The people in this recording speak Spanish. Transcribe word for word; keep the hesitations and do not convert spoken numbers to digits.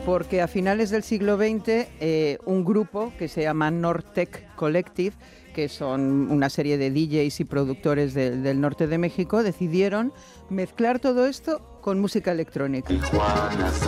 porque a finales del siglo veinte eh, un grupo que se llama Nortec Collective, que son una serie de D Js y productores de, del norte de México, decidieron mezclar todo esto con música electrónica.